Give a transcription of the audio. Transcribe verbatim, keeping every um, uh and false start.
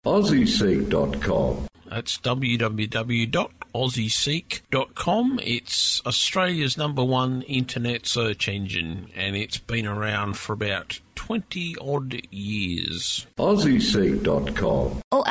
aussie seek dot com. That's w w w dot aussie seek dot com. It's Australia's number one internet search engine, and it's been around for about twenty odd years. aussie seek dot com. Oh,